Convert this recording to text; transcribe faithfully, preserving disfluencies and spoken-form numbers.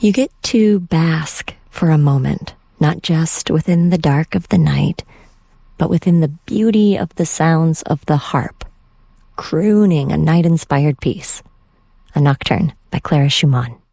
You get to bask for a moment, not just within the dark of the night, but within the beauty of the sounds of the harp, crooning a night-inspired piece. A Nocturne by Clara Schumann.